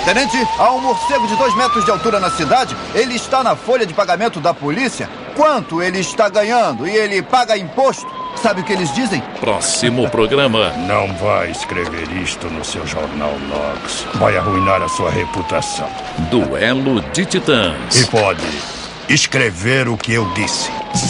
Tenente, há um morcego de 2 metros de altura na cidade. Ele está na folha de pagamento da polícia. Quanto ele está ganhando? E ele paga imposto. Sabe o que eles dizem? Próximo programa. Não vai escrever isto no seu jornal, Knox. Vai arruinar a sua reputação. Duelo de Titãs. E pode escrever o que eu disse.